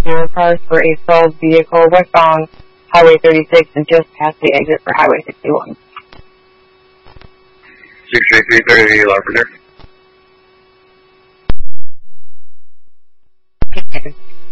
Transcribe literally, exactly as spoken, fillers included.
zero cars for a stalled vehicle westbound Highway thirty-six and just past the exit for Highway sixty-one. six three three thirty, Larpenter.